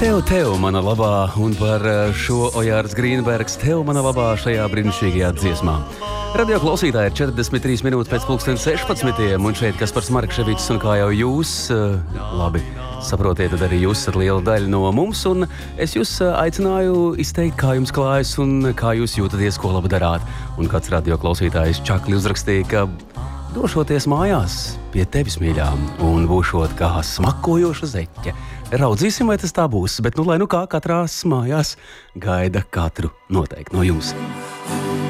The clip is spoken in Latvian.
Tev, mana labā, un par šo Ojārs Grīnbergs tev, mana labā, šajā brīnišķīgajā dziesmā. Radio klausītāji ir 43 minūtes pēc 16. un šeit Kaspars Markševičs, un kā jau jūs, labi, saprotiet, tad arī jūs esat liela daļa no mums, un es jūs aicināju izteikt, kā jums klājas un kā jūs jūtaties, ko labi darāt. Un kāds radio klausītājs Čakli uzrakstīja, ka došoties mājās pie tevis, mīļām, un būšot kā smakojoša zeķe. Raudzīsim, vai tas tā būs, bet lai nu kā katrās mājās gaida katru noteikti no jums.